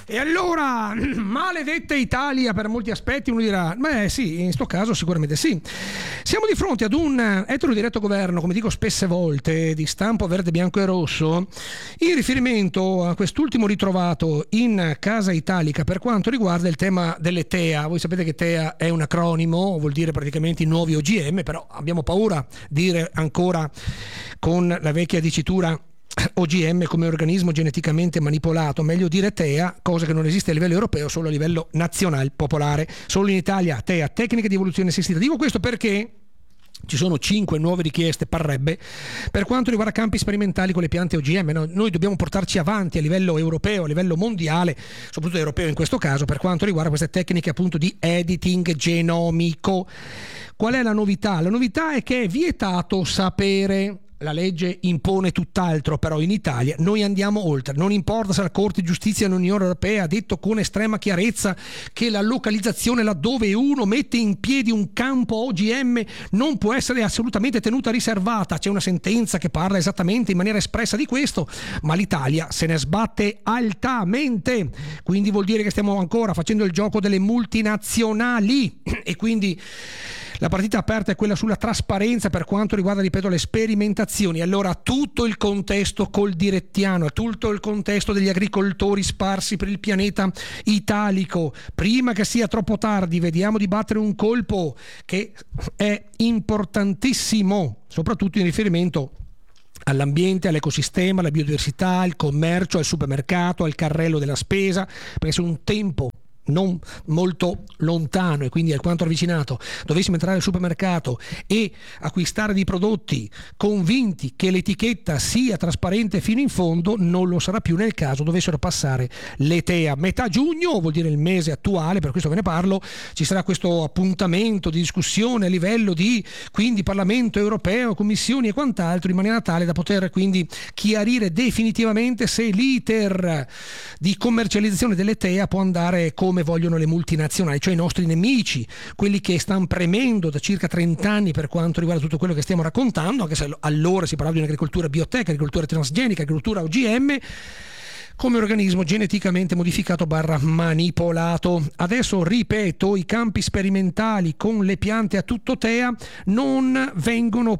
E allora, maledetta Italia per molti aspetti, uno dirà, beh sì, in sto caso sicuramente sì. Siamo di fronte ad un eterodiretto governo, come dico spesse volte, di stampo verde, bianco e rosso, in riferimento a quest'ultimo ritrovato in Casa Italica per quanto riguarda il tema delle TEA. Voi sapete che TEA è un acronimo, vuol dire praticamente i nuovi OGM, però abbiamo paura di dire ancora con la vecchia dicitura OGM come organismo geneticamente manipolato, meglio dire TEA, cosa che non esiste a livello europeo, solo a livello nazionale popolare, solo in Italia TEA, tecniche di evoluzione assistita. Dico questo perché ci sono 5 nuove richieste, parrebbe, per quanto riguarda campi sperimentali con le piante OGM. No? Noi dobbiamo portarci avanti a livello europeo, a livello mondiale, soprattutto europeo in questo caso, per quanto riguarda queste tecniche appunto di editing genomico. Qual è la novità? La novità è che è vietato sapere. La legge impone tutt'altro, però in Italia noi andiamo oltre. Non importa se la Corte di Giustizia dell'Unione Europea ha detto con estrema chiarezza che la localizzazione laddove uno mette in piedi un campo OGM non può essere assolutamente tenuta riservata. C'è una sentenza che parla esattamente in maniera espressa di questo, ma l'Italia se ne sbatte altamente. Quindi vuol dire che stiamo ancora facendo il gioco delle multinazionali e quindi la partita aperta è quella sulla trasparenza per quanto riguarda, ripeto, le sperimentazioni. Allora tutto il contesto col direttiano, tutto il contesto degli agricoltori sparsi per il pianeta italico, prima che sia troppo tardi, vediamo di battere un colpo che è importantissimo, soprattutto in riferimento all'ambiente, all'ecosistema, alla biodiversità, al commercio, al supermercato, al carrello della spesa, perché se un tempo non molto lontano e quindi alquanto avvicinato dovessimo entrare al supermercato e acquistare dei prodotti convinti che l'etichetta sia trasparente fino in fondo, non lo sarà più nel caso dovessero passare le TEA. Metà giugno vuol dire il mese attuale, per questo ve ne parlo, ci sarà questo appuntamento di discussione a livello di quindi Parlamento europeo, commissioni e quant'altro, in maniera tale da poter quindi chiarire definitivamente se l'iter di commercializzazione delle TEA può andare come vogliono le multinazionali, cioè i nostri nemici, quelli che stanno premendo da circa 30 anni per quanto riguarda tutto quello che stiamo raccontando, anche se allora si parlava di un'agricoltura biotech, agricoltura transgenica, agricoltura OGM, come organismo geneticamente modificato / manipolato. Adesso ripeto, i campi sperimentali con le piante a tutto TEA non vengono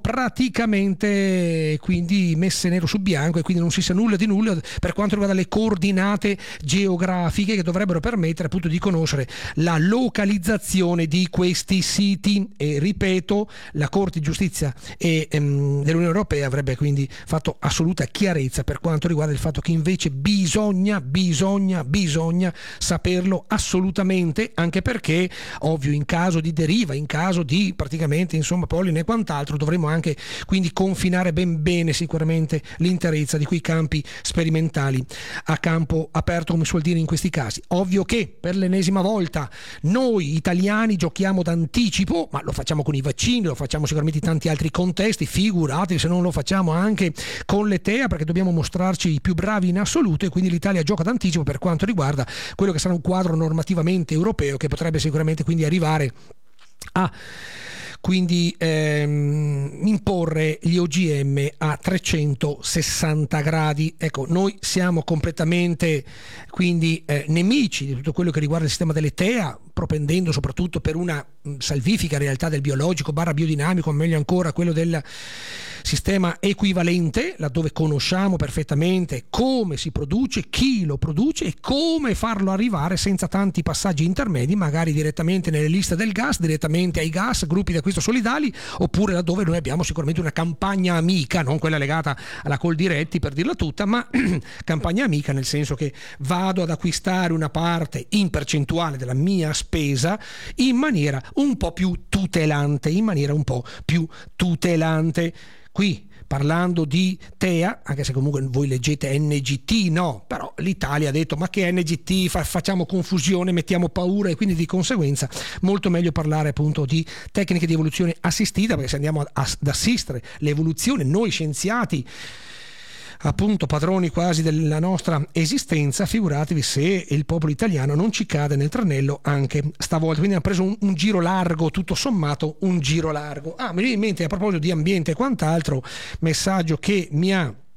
praticamente quindi messe nero su bianco e quindi non si sa nulla di nulla per quanto riguarda le coordinate geografiche che dovrebbero permettere appunto di conoscere la localizzazione di questi siti. E ripeto, la Corte di Giustizia dell'Unione Europea avrebbe quindi fatto assoluta chiarezza per quanto riguarda il fatto che invece bisogna saperlo assolutamente, anche perché ovvio in caso di deriva, in caso di praticamente insomma polline e quant'altro dovremo anche quindi confinare ben bene sicuramente l'interezza di quei campi sperimentali a campo aperto, come si suol dire in questi casi. Ovvio che per l'ennesima volta noi italiani giochiamo d'anticipo, ma lo facciamo con i vaccini, lo facciamo sicuramente in tanti altri contesti, figuratevi se non lo facciamo anche con le TEA, perché dobbiamo mostrarci i più bravi in assoluto e quindi l'Italia gioca d'anticipo per quanto riguarda quello che sarà un quadro normativamente europeo che potrebbe sicuramente quindi arrivare a quindi imporre gli OGM a 360 gradi. Ecco, noi siamo completamente quindi nemici di tutto quello che riguarda il sistema delle TEA, propendendo soprattutto per una salvifica realtà del biologico / biodinamico, meglio ancora quello del sistema equivalente, laddove conosciamo perfettamente come si produce, chi lo produce e come farlo arrivare senza tanti passaggi intermedi, magari direttamente nelle liste del gas, direttamente ai gas, gruppi di acquisto solidali, oppure laddove noi abbiamo sicuramente una campagna amica, non quella legata alla Coldiretti per dirla tutta, ma campagna amica nel senso che vado ad acquistare una parte in percentuale della mia spesa in maniera un po' più tutelante, Qui parlando di TEA, anche se comunque voi leggete NGT, no, però l'Italia ha detto ma che NGT, facciamo confusione, mettiamo paura, e quindi di conseguenza molto meglio parlare appunto di tecniche di evoluzione assistita, perché se andiamo ad assistere l'evoluzione, noi scienziati appunto padroni quasi della nostra esistenza, figuratevi se il popolo italiano non ci cade nel tranello anche stavolta. Quindi ha preso un giro largo, tutto sommato un giro largo. Mi viene in mente, a proposito di ambiente e quant'altro, messaggio che mi ha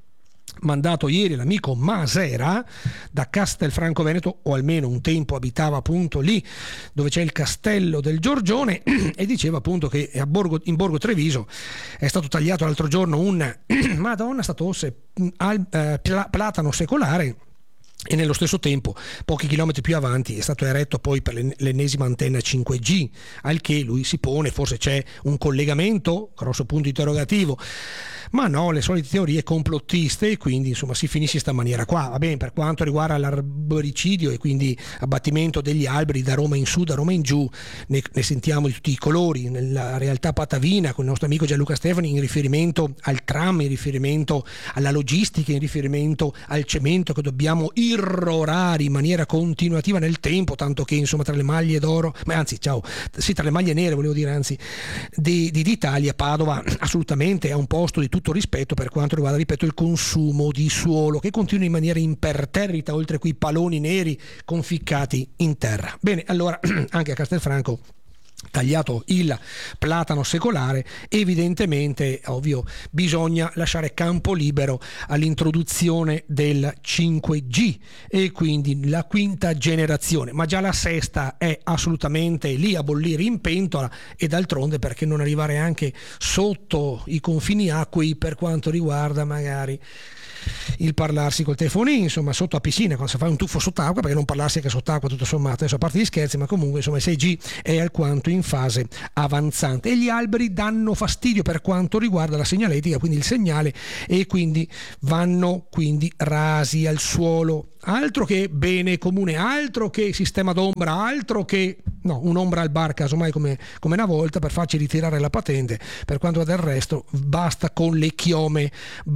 mandato ieri l'amico Masera da Castelfranco Veneto, o almeno un tempo abitava appunto lì dove c'è il castello del Giorgione, e diceva appunto che in Borgo Treviso è stato tagliato l'altro giorno un Madonna, è stato platano secolare, e nello stesso tempo pochi chilometri più avanti è stato eretto poi per l'ennesima antenna 5G, al che lui si pone, forse c'è un collegamento, grosso punto interrogativo, ma no, le solite teorie complottiste, e quindi insomma si finisce in questa maniera qua. Va bene, per quanto riguarda l'arboricidio e quindi abbattimento degli alberi da Roma in su, da Roma in giù, ne sentiamo di tutti i colori nella realtà patavina con il nostro amico Gianluca Stefani, in riferimento al tram, in riferimento alla logistica, in riferimento al cemento che dobbiamo irrorare in maniera continuativa nel tempo, tanto che insomma tra le maglie d'oro, ma anzi tra le maglie nere volevo dire, anzi d'Italia, Padova assolutamente è un posto di tutto rispetto per quanto riguarda, ripeto, il consumo di suolo, che continua in maniera imperterrita, oltre quei paloni neri conficcati in terra. Bene, allora anche a Castelfranco tagliato il platano secolare, evidentemente, ovvio, bisogna lasciare campo libero all'introduzione del 5G e quindi la quinta generazione, ma già la sesta è assolutamente lì a bollire in pentola, e d'altronde perché non arrivare anche sotto i confini acquei per quanto riguarda magari il parlarsi col telefonino, insomma sotto a piscina quando si fa un tuffo sott'acqua, perché non parlarsi anche sott'acqua tutto sommato, adesso a parte gli scherzi, ma comunque insomma il 6G è alquanto in fase avanzante, e gli alberi danno fastidio per quanto riguarda la segnaletica, quindi il segnale, e quindi vanno rasi al suolo. Altro che bene comune, altro che sistema d'ombra, altro che un'ombra al bar casomai come una volta per farci ritirare la patente. Per quanto riguarda il resto basta con le chiome,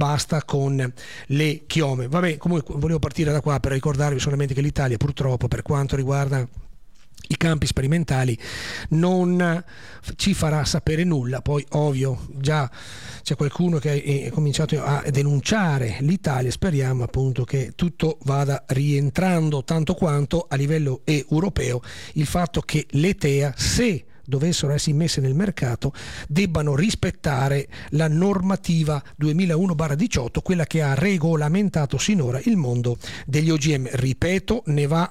vabbè, comunque volevo partire da qua per ricordarvi solamente che l'Italia purtroppo per quanto riguarda i campi sperimentali non ci farà sapere nulla. Poi ovvio già c'è qualcuno che è cominciato a denunciare l'Italia, speriamo appunto che tutto vada rientrando, tanto quanto a livello europeo il fatto che le TEA, se dovessero essere immesse nel mercato, debbano rispettare la normativa 2001/18, quella che ha regolamentato sinora il mondo degli OGM. Ripeto, ne va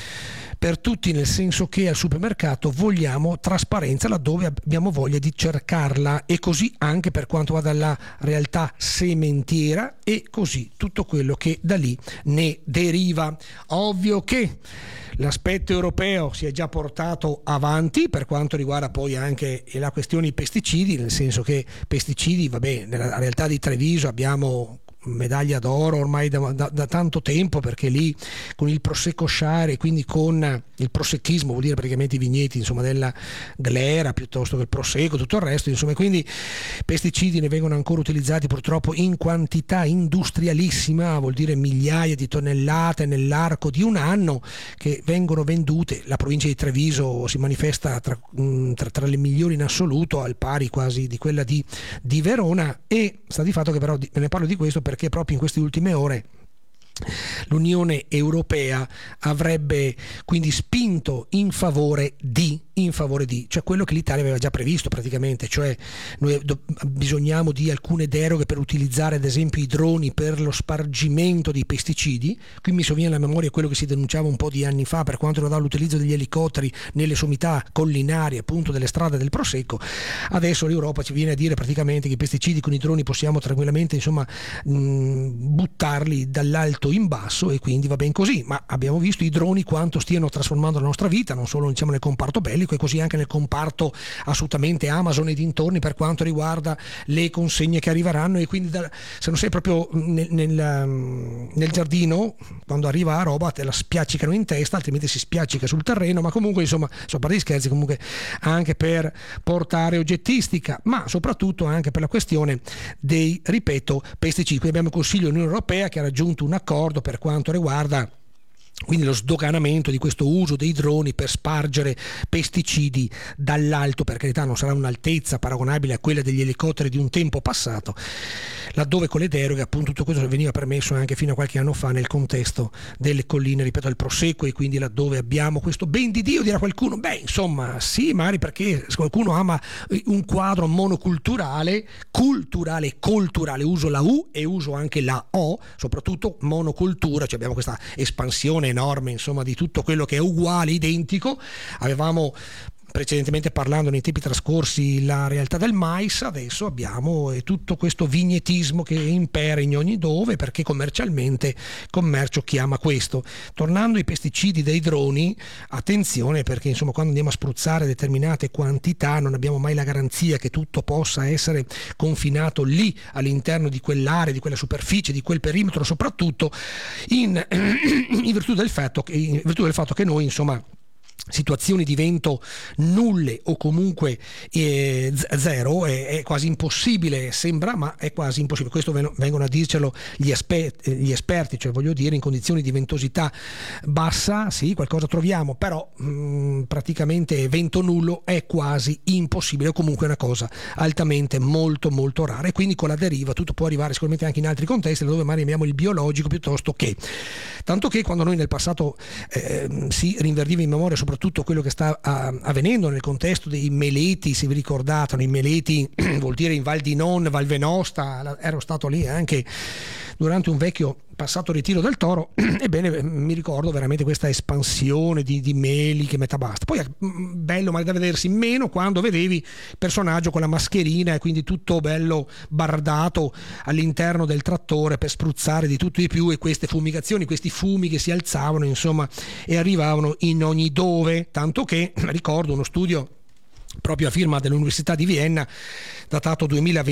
per tutti, nel senso che al supermercato vogliamo trasparenza laddove abbiamo voglia di cercarla, e così anche per quanto riguarda la realtà sementiera, e così tutto quello che da lì ne deriva. Ovvio che l'aspetto europeo si è già portato avanti per quanto riguarda poi anche la questione pesticidi, nel senso che pesticidi, nella realtà di Treviso abbiamo medaglia d'oro ormai da tanto tempo, perché lì con il prosecco Share, quindi con il prosecchismo, vuol dire praticamente i vigneti insomma della glera piuttosto che il prosecco, tutto il resto, insomma, quindi pesticidi ne vengono ancora utilizzati purtroppo in quantità industrialissima, vuol dire migliaia di tonnellate nell'arco di un anno che vengono vendute. La provincia di Treviso si manifesta tra le migliori in assoluto, al pari quasi di quella di Verona, e sta di fatto che però ve ne parlo di questo perché proprio in queste ultime ore l'Unione Europea avrebbe quindi spinto in favore di, cioè quello che l'Italia aveva già previsto praticamente, cioè noi bisogniamo di alcune deroghe per utilizzare ad esempio i droni per lo spargimento dei pesticidi. Qui mi sovviene alla memoria quello che si denunciava un po' di anni fa per quanto riguarda l'utilizzo degli elicotteri nelle sommità collinari appunto delle strade del Prosecco. Adesso l'Europa ci viene a dire praticamente che i pesticidi con i droni possiamo tranquillamente insomma buttarli dall'alto in basso, e quindi va ben così, ma abbiamo visto i droni quanto stiano trasformando la nostra vita, non solo diciamo nel comparto bellico, e così anche nel comparto assolutamente Amazon e dintorni per quanto riguarda le consegne che arriveranno, e quindi se non sei proprio nel giardino quando arriva la roba te la spiaccicano in testa, altrimenti si spiaccica sul terreno. Ma comunque insomma, a parte gli scherzi, comunque anche per portare oggettistica, ma soprattutto anche per la questione dei, ripeto, pesticidi. Qui abbiamo il Consiglio dell'Unione Europea che ha raggiunto un accordo per quanto riguarda quindi lo sdoganamento di questo uso dei droni per spargere pesticidi dall'alto. Per carità, non sarà un'altezza paragonabile a quella degli elicotteri di un tempo passato, laddove con le deroghe appunto tutto questo veniva permesso anche fino a qualche anno fa nel contesto delle colline, ripeto, del Prosecco, e quindi laddove abbiamo questo ben di Dio, dirà qualcuno. Beh, insomma, sì, magari perché qualcuno ama un quadro monoculturale, culturale, uso la U e uso anche la O, soprattutto monocultura, cioè abbiamo questa espansione enorme, insomma, di tutto quello che è uguale, identico. Avevamo precedentemente, parlando nei tempi trascorsi, la realtà del mais, adesso abbiamo tutto questo vignetismo che impera in ogni dove, perché commercialmente il commercio chiama questo. Tornando ai pesticidi dei droni, attenzione, perché insomma quando andiamo a spruzzare determinate quantità non abbiamo mai la garanzia che tutto possa essere confinato lì all'interno di quell'area, di quella superficie, di quel perimetro, soprattutto in virtù del fatto che noi, insomma, situazioni di vento nulle o comunque zero è quasi impossibile, sembra, ma è quasi impossibile. Questo vengono a dircelo gli esperti, cioè voglio dire, in condizioni di ventosità bassa sì, qualcosa troviamo, però praticamente vento nullo è quasi impossibile, o comunque è una cosa altamente molto molto rara, e quindi con la deriva tutto può arrivare sicuramente anche in altri contesti dove magari abbiamo il biologico piuttosto che, tanto che quando noi nel passato si rinverdiva in memoria soprattutto quello che sta avvenendo nel contesto dei meleti, se vi ricordate, i meleti vuol dire in Val di Non, Val Venosta, ero stato lì anche durante un vecchio passato ritiro del Toro, ebbene mi ricordo veramente questa espansione di meli che metà basta. Poi è bello ma da vedersi meno quando vedevi il personaggio con la mascherina e quindi tutto bello bardato all'interno del trattore per spruzzare di tutto e di più, e queste fumigazioni, questi fumi che si alzavano insomma e arrivavano in ogni dove, tanto che ricordo uno studio proprio a firma dell'Università di Vienna, datato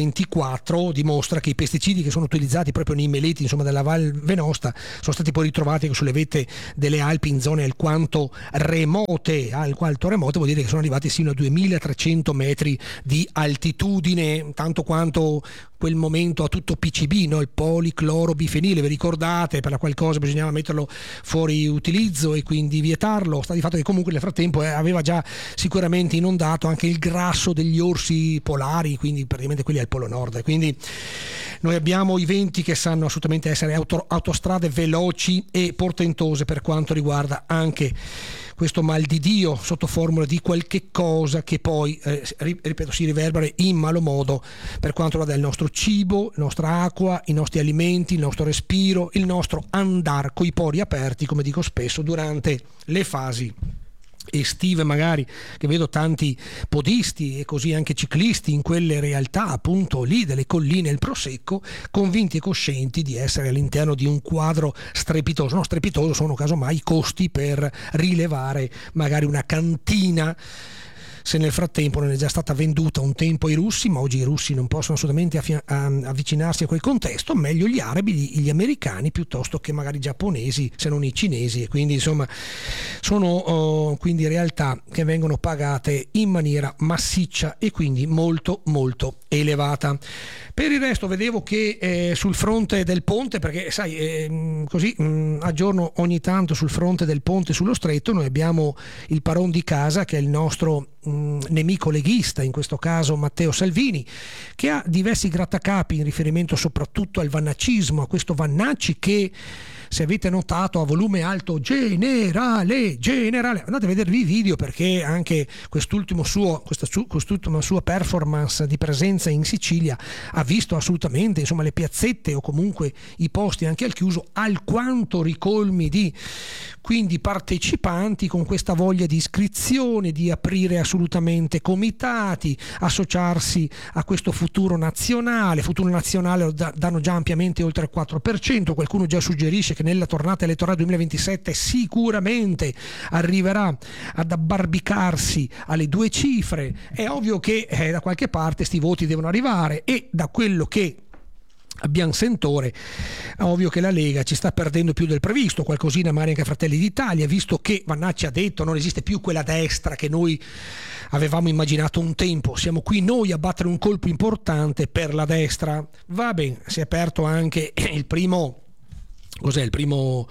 2024, dimostra che i pesticidi che sono utilizzati proprio nei meleti, insomma, della Val Venosta sono stati poi ritrovati sulle vette delle Alpi in zone alquanto remote. Vuol dire che sono arrivati sino a 2300 metri di altitudine, tanto quanto quel momento a tutto PCB, no? Il policlorobifenile, vi ricordate, per la qual cosa bisognava metterlo fuori utilizzo e quindi vietarlo. Sta di fatto che comunque nel frattempo aveva già sicuramente inondato anche il grasso degli orsi polari, quindi praticamente quelli al Polo Nord. Quindi noi abbiamo i venti che sanno assolutamente essere autostrade veloci e portentose per quanto riguarda anche questo mal di Dio sotto formula di qualche cosa che poi, ripeto, si riverbera in malo modo per quanto riguarda il nostro cibo, la nostra acqua, i nostri alimenti, il nostro respiro, il nostro andar coi pori aperti, come dico spesso, durante le fasi estive, magari, che vedo tanti podisti e così anche ciclisti in quelle realtà appunto lì delle colline del Prosecco, convinti e coscienti di essere all'interno di un quadro strepitoso. No, strepitoso sono casomai i costi per rilevare magari una cantina, se nel frattempo non è già stata venduta un tempo ai russi, ma oggi i russi non possono assolutamente avvicinarsi a quel contesto, meglio gli arabi, gli americani, piuttosto che magari i giapponesi, se non i cinesi, e quindi insomma sono quindi realtà che vengono pagate in maniera massiccia e quindi molto molto elevata. Per il resto vedevo che sul fronte del ponte, perché sai, così aggiorno ogni tanto sul fronte del ponte sullo stretto, noi abbiamo il padron di casa che è il nostro nemico leghista, in questo caso Matteo Salvini, che ha diversi grattacapi in riferimento soprattutto al vannaccismo, a questo Vannacci che, se avete notato, a volume alto generale, andate a vedervi i video, perché anche quest'ultima sua performance di presenza in Sicilia ha visto assolutamente insomma le piazzette o comunque i posti anche al chiuso alquanto ricolmi di quindi partecipanti con questa voglia di iscrizione, di aprire assolutamente comitati, associarsi a questo futuro nazionale lo danno già ampiamente oltre il 4%, qualcuno già suggerisce che nella tornata elettorale 2027 sicuramente arriverà ad abbarbicarsi alle 2 cifre. È ovvio che da qualche parte sti voti devono arrivare, e da quello che abbiamo sentore è ovvio che la Lega ci sta perdendo più del previsto, qualcosina magari anche Fratelli d'Italia, visto che Vannacci ha detto non esiste più quella destra che noi avevamo immaginato un tempo, siamo qui noi a battere un colpo importante per la destra. Va bene, si è aperto anche il primo cos'è il primo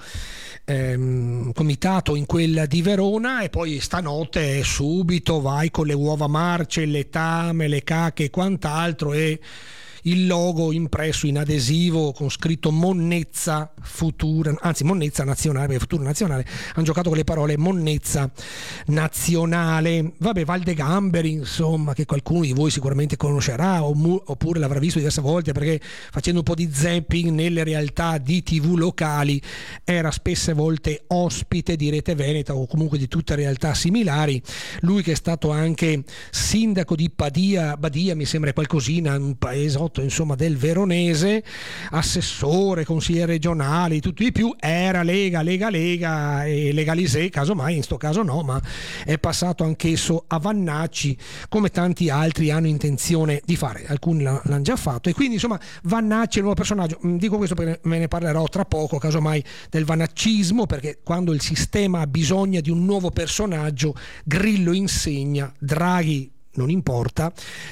comitato in quella di Verona, e poi stanotte subito vai con le uova marce, le tame, le cacche e quant'altro, e il logo impresso in adesivo con scritto Monnezza Futura, anzi Monnezza Nazionale, perché Futura Nazionale hanno giocato con le parole Monnezza Nazionale. Vabbè, Valdegamberi, insomma, che qualcuno di voi sicuramente conoscerà oppure l'avrà visto diverse volte, perché facendo un po' di zapping nelle realtà di TV locali era spesse volte ospite di Rete Veneta o comunque di tutte realtà similari. Lui che è stato anche sindaco di Badia, mi sembra qualcosina, un paese insomma del Veronese, assessore, consigliere regionale, tutto di più, era Lega e Legalisé, casomai in sto caso no, ma è passato anch'esso a Vannacci, come tanti altri hanno intenzione di fare, alcuni l'hanno già fatto, e quindi insomma Vannacci è il nuovo personaggio. Dico questo perché me ne parlerò tra poco, casomai, del vannaccismo, perché quando il sistema ha bisogno di un nuovo personaggio, Grillo insegna, Draghi non importa.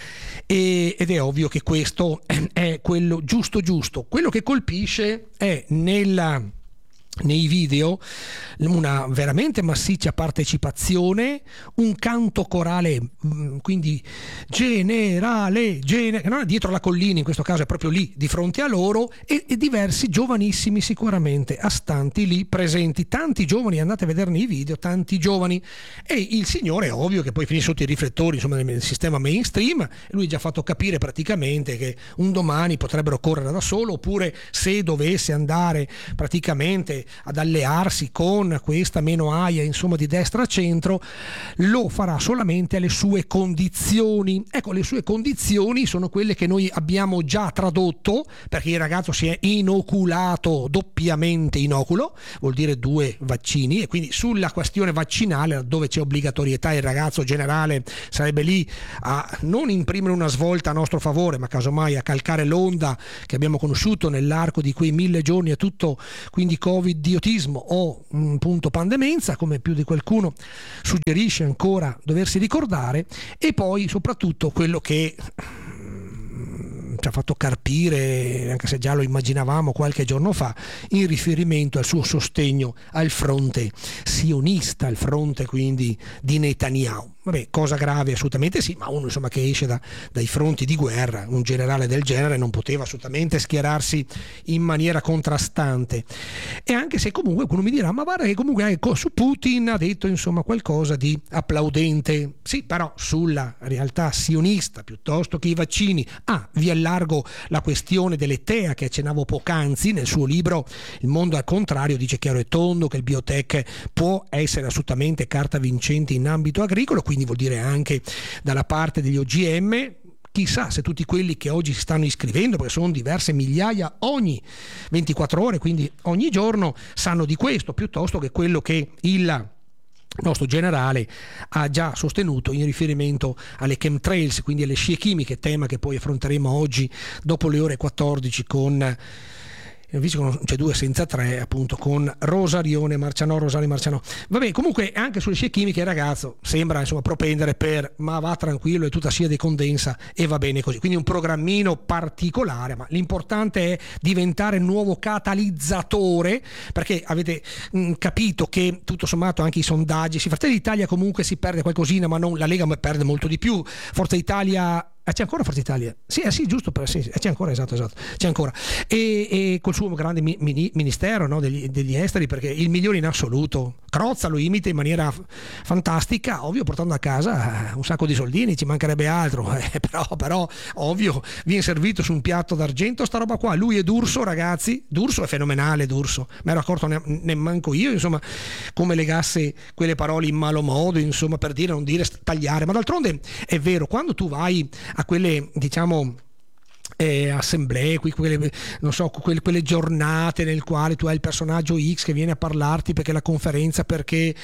Ed è ovvio che questo è quello giusto. Quello che colpisce è nei video una veramente massiccia partecipazione, un canto corale, quindi generale, che non è dietro la collina, in questo caso è proprio lì di fronte a loro, e diversi giovanissimi sicuramente astanti lì presenti, tanti giovani, andate a vederne i video, tanti giovani, e il signore è ovvio che poi finisce sotto i riflettori, insomma, nel sistema mainstream. Lui ha già fatto capire praticamente che un domani potrebbero correre da solo, oppure se dovesse andare praticamente ad allearsi con questa meno aia, insomma, di destra centro, lo farà solamente alle sue condizioni. Ecco, le sue condizioni sono quelle che noi abbiamo già tradotto, perché il ragazzo si è inoculato, doppiamente inoculo, vuol dire 2 vaccini, e quindi sulla questione vaccinale, dove c'è obbligatorietà, il ragazzo generale sarebbe lì a non imprimere una svolta a nostro favore, ma casomai a calcare l'onda che abbiamo conosciuto nell'arco di quei 1000 giorni a tutto, quindi Covid, idiotismo o punto pandemenza, come più di qualcuno suggerisce ancora doversi ricordare. E poi soprattutto quello che ci ha fatto carpire, anche se già lo immaginavamo qualche giorno fa, in riferimento al suo sostegno al fronte sionista, al fronte quindi di Netanyahu. Vabbè, cosa grave assolutamente sì, ma uno insomma che esce dai fronti di guerra, un generale del genere non poteva assolutamente schierarsi in maniera contrastante. E anche se comunque uno mi dirà, ma guarda che comunque su Putin ha detto insomma qualcosa di applaudente, sì, però sulla realtà sionista piuttosto che i vaccini. Vi allargo la questione delle TEA che accennavo poc'anzi. Nel suo libro Il mondo al contrario dice chiaro e tondo che il biotech può essere assolutamente carta vincente in ambito agricolo, quindi vuol dire anche dalla parte degli OGM. Chissà se tutti quelli che oggi si stanno iscrivendo, perché sono diverse migliaia ogni 24 ore, quindi ogni giorno, sanno di questo, piuttosto che quello che il nostro generale ha già sostenuto in riferimento alle chemtrails, quindi alle scie chimiche, tema che poi affronteremo oggi dopo le ore 14 con c'è 2 senza 3, appunto, con Rosario Marcianò. Vabbè, comunque anche sulle scie chimiche il ragazzo sembra insomma propendere per ma va tranquillo, è tutta scia di condensa e va bene così. Quindi un programmino particolare, ma l'importante è diventare nuovo catalizzatore, perché avete capito che tutto sommato anche i sondaggi, Fratelli d'Italia comunque si perde qualcosina, ma non la Lega perde molto di più. Forza Italia c'è ancora Forza Italia? Sì, giusto, c'è ancora, esatto, c'è ancora. E col suo grande ministero, no, degli esteri, perché il migliore in assoluto. Crozza lo imita in maniera fantastica, ovvio, portando a casa un sacco di soldini, ci mancherebbe altro, però ovvio, viene servito su un piatto d'argento sta roba qua. Lui è D'Urso, ragazzi, D'Urso è fenomenale, D'Urso, me ero accorto ne manco io, insomma, come legasse quelle parole in malo modo, insomma, per dire, non dire, tagliare, ma d'altronde è vero, quando tu vai a quelle, diciamo, assemblee, quelle giornate nel quale tu hai il personaggio X che viene a parlarti perché la conferenza, perché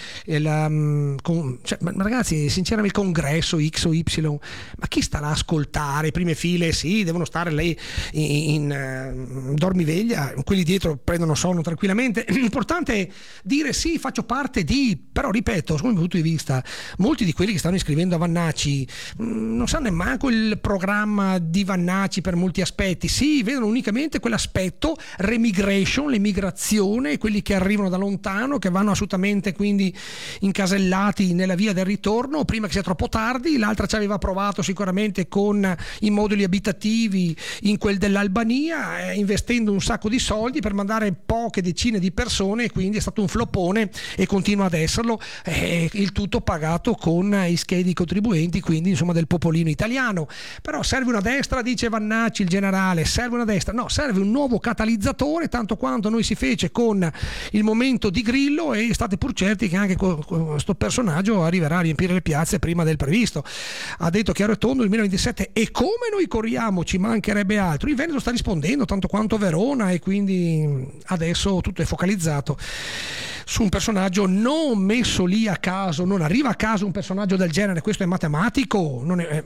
ragazzi, sinceramente, il congresso X o Y, ma chi sta là a ascoltare? Prime file sì, devono stare lei in dormiveglia, quelli dietro prendono sonno tranquillamente. L'importante è dire sì, faccio parte di, però ripeto, secondo il mio punto di vista, molti di quelli che stanno iscrivendo a Vannacci non sanno nemmeno il programma di Vannacci per molti molti aspetti, sì, vedono unicamente quell'aspetto remigration, l'emigrazione, quelli che arrivano da lontano, che vanno assolutamente quindi incasellati nella via del ritorno prima che sia troppo tardi. L'altra ci aveva provato sicuramente con i moduli abitativi in quel dell'Albania, investendo un sacco di soldi per mandare poche decine di persone, e quindi è stato un floppone e continua ad esserlo, il tutto pagato con i schedi contribuenti, quindi insomma del popolino italiano. Però serve una destra, dice Vannacci il generale, serve una destra, no, serve un nuovo catalizzatore, tanto quanto noi si fece con il momento di Grillo, e state pur certi che anche questo personaggio arriverà a riempire le piazze prima del previsto. Ha detto chiaro e tondo 2027, e come noi corriamo, ci mancherebbe altro. Il Veneto sta rispondendo tanto quanto Verona, e quindi adesso tutto è focalizzato su un personaggio non messo lì a caso. Non arriva a caso un personaggio del genere, questo è matematico,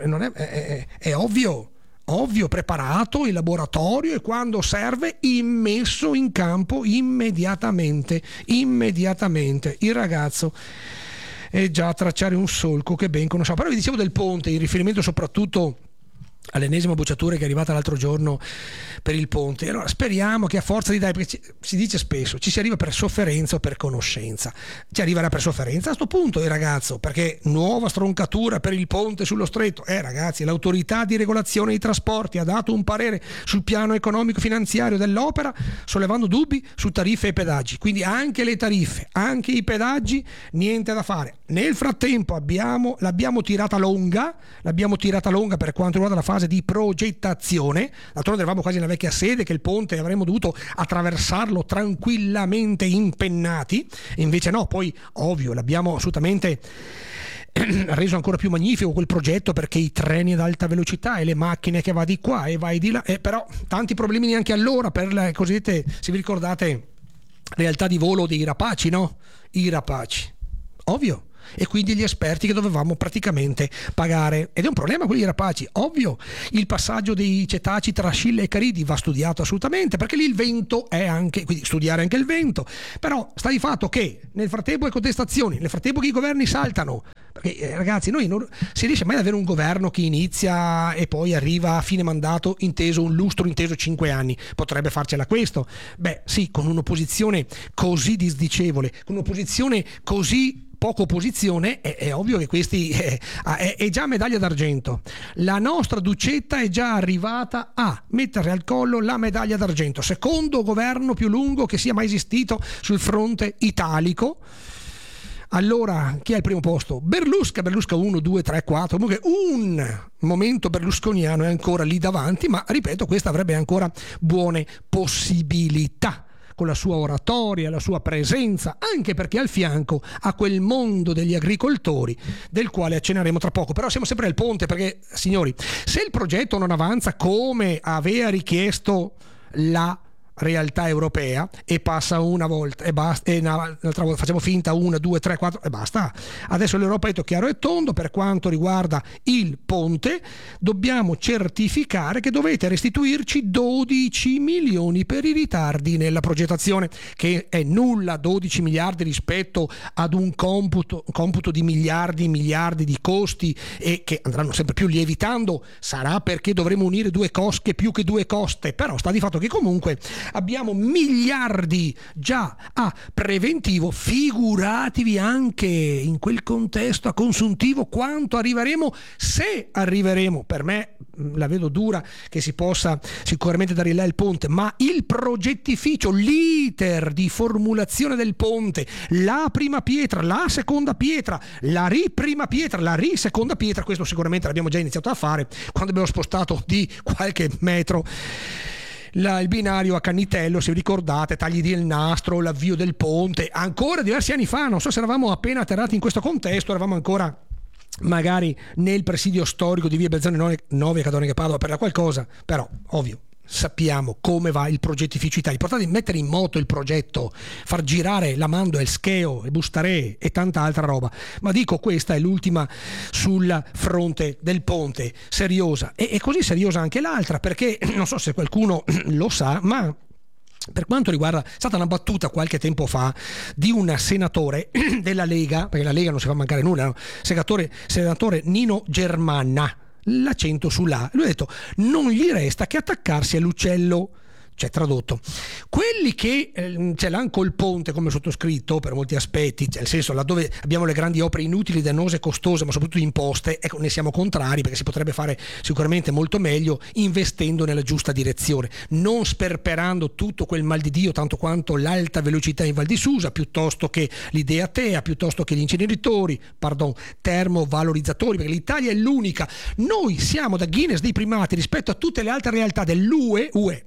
è ovvio, preparato in laboratorio, e quando serve immesso in campo immediatamente. Il ragazzo è già a tracciare un solco che ben conosciamo. Però vi dicevo del ponte, in riferimento soprattutto all'ennesima bocciatura che è arrivata l'altro giorno per il ponte. Allora speriamo che, a forza di dare, perché si dice spesso ci si arriva per sofferenza o per conoscenza, ci arriverà per sofferenza a sto punto il ragazzo, perché nuova stroncatura per il ponte sullo stretto. Ragazzi, l'autorità di regolazione dei trasporti ha dato un parere sul piano economico finanziario dell'opera, sollevando dubbi su tariffe e pedaggi, quindi anche le tariffe, anche i pedaggi, niente da fare. Nel frattempo l'abbiamo tirata longa per quanto riguarda la fase di progettazione. D'altronde eravamo quasi nella vecchia sede, che il ponte avremmo dovuto attraversarlo tranquillamente impennati, e invece no. Poi ovvio l'abbiamo assolutamente reso ancora più magnifico quel progetto, perché i treni ad alta velocità e le macchine che va di qua e vai di là, però tanti problemi neanche allora per le cosiddette, se vi ricordate, realtà di volo dei rapaci, no? I rapaci, ovvio. E quindi gli esperti che dovevamo praticamente pagare, ed è un problema quelli rapaci, ovvio. Il passaggio dei cetacei tra Scilla e Caridi va studiato assolutamente, perché lì il vento è anche, quindi studiare anche il vento. Però sta di fatto che nel frattempo le contestazioni, nel frattempo che i governi saltano, perché ragazzi, noi non si riesce mai ad avere un governo che inizia e poi arriva a fine mandato inteso un lustro, inteso 5 anni. Potrebbe farcela questo? Beh sì, con un'opposizione così disdicevole, con un'opposizione così poca opposizione, è ovvio che questi è già medaglia d'argento. La nostra Ducetta è già arrivata a mettere al collo la medaglia d'argento, secondo governo più lungo che sia mai esistito sul fronte italico. Allora, chi è al primo posto? Berlusca 1, 2, 3, 4, comunque un momento berlusconiano è ancora lì davanti, ma ripeto, questa avrebbe ancora buone possibilità, con la sua oratoria, la sua presenza, anche perché al fianco ha quel mondo degli agricoltori del quale accenneremo tra poco. Però siamo sempre al ponte, perché signori, se il progetto non avanza come aveva richiesto la realtà europea e passa una volta e basta, e un'altra volta facciamo finta 1, 2, 3, 4 e basta. Adesso l'Europa ha detto chiaro e tondo: per quanto riguarda il ponte dobbiamo certificare che dovete restituirci 12 milioni per i ritardi nella progettazione, che è nulla. 12 miliardi rispetto ad un computo di miliardi di costi, e che andranno sempre più lievitando. Sarà perché dovremo unire due cosche più che due coste, però sta di fatto che comunque abbiamo miliardi già a preventivo. Figuratevi anche in quel contesto a consuntivo quanto arriveremo, se arriveremo. Per me la vedo dura che si possa sicuramente dare là il ponte, ma il progettificio, l'iter di formulazione del ponte, la prima pietra, la seconda pietra, la riprima pietra, la riseconda pietra, questo sicuramente l'abbiamo già iniziato a fare quando abbiamo spostato di qualche metro il binario a Cannitello, se vi ricordate, tagli del nastro, l'avvio del ponte, ancora diversi anni fa. Non so se eravamo appena atterrati in questo contesto, eravamo ancora magari nel presidio storico di via Bezzone 9 Catone Padova per la qualcosa, però ovvio sappiamo come va il progettificio Italia. L'importante è mettere in moto il progetto, far girare la Mando, il Scheo, il Bustarè e tanta altra roba. Ma dico, questa è l'ultima sul fronte del ponte, seriosa, e così seriosa anche l'altra, perché non so se qualcuno lo sa, ma per quanto riguarda, è stata una battuta qualche tempo fa di un senatore della Lega, perché la Lega non si fa mancare nulla, no? senatore Nino Germanna, l'accento sulla. Lui ha detto non gli resta che attaccarsi all'uccello. Cioè, tradotto, quelli che ce l'hanno col ponte come sottoscritto per molti aspetti, cioè nel senso laddove abbiamo le grandi opere inutili, dannose, costose, ma soprattutto imposte, ecco, ne siamo contrari, perché si potrebbe fare sicuramente molto meglio investendo nella giusta direzione, non sperperando tutto quel mal di Dio tanto quanto l'alta velocità in Val di Susa, piuttosto che l'idea TEA, piuttosto che gli inceneritori, termovalorizzatori, perché l'Italia è l'unica. Noi siamo da Guinness dei primati rispetto a tutte le altre realtà dell'UE,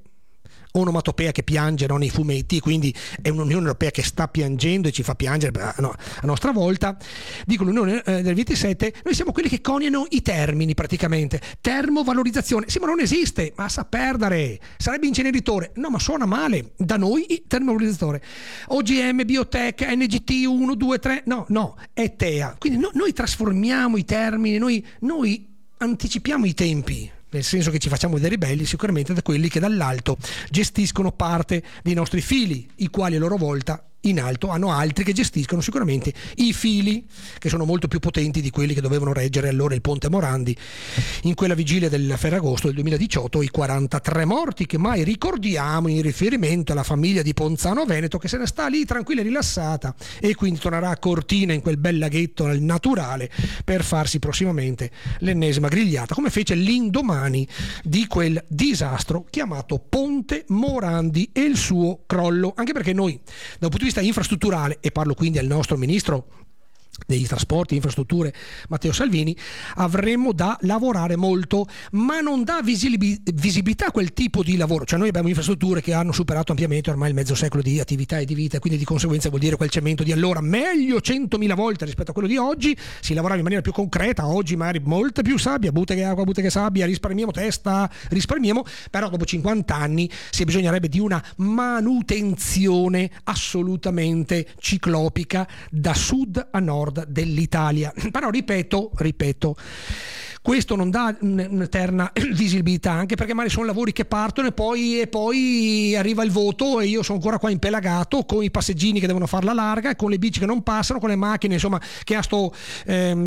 onomatopea che piange, no, nei fumetti, quindi è un'Unione Europea che sta piangendo e ci fa piangere a nostra volta. Dico l'Unione del 27, noi siamo quelli che coniano i termini praticamente. Termovalorizzazione, sì, ma non esiste, ma sa perdere, sarebbe inceneritore, no, ma suona male, da noi termovalorizzatore. OGM, biotech, NGT 1, 2, 3, no, è TEA. Quindi noi trasformiamo i termini, noi anticipiamo i tempi, nel senso che ci facciamo dei ribelli sicuramente da quelli che dall'alto gestiscono parte dei nostri fili, i quali a loro volta in alto hanno altri che gestiscono sicuramente i fili, che sono molto più potenti di quelli che dovevano reggere allora il ponte Morandi in quella vigilia del Ferragosto del 2018, i 43 morti che mai ricordiamo in riferimento alla famiglia di Ponzano Veneto, che se ne sta lì tranquilla e rilassata e quindi tornerà a Cortina in quel bel laghetto naturale per farsi prossimamente l'ennesima grigliata, come fece l'indomani di quel disastro chiamato Ponte Morandi e il suo crollo. Anche perché noi, da un punto di vista infrastrutturale, e parlo quindi al nostro ministro dei trasporti e infrastrutture Matteo Salvini, avremmo da lavorare molto, ma non dà visibilità a quel tipo di lavoro. Cioè noi abbiamo infrastrutture che hanno superato ampiamente ormai il mezzo secolo di attività e di vita, quindi di conseguenza vuol dire quel cemento di allora meglio 100.000 volte rispetto a quello di oggi, si lavorava in maniera più concreta, oggi magari molta più sabbia, butte che acqua, butte che sabbia, risparmiamo testa, però dopo 50 anni bisognerebbe di una manutenzione assolutamente ciclopica da sud a nord dell'Italia. Però ripeto, questo non dà un'eterna visibilità, anche perché magari sono lavori che partono e poi arriva il voto e io sono ancora qua impelagato con i passeggini che devono farla larga, con le bici che non passano, con le macchine insomma che a sto